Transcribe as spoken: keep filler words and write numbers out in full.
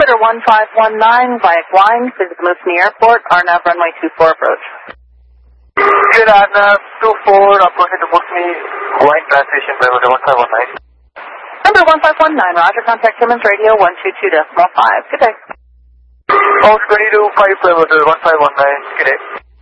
Altimeter one five one nine, via Wine, visit the Moosonee Airport, R N A V runway two four approach. Good, R N A V two four, approaching to Moosonee, Wine transition, Altimeter one five one nine. Number one five one nine, roger, contact Timmins Radio one two two decimal five. Good day. Oh, twenty-two five, Altimeter one five one nine, good day.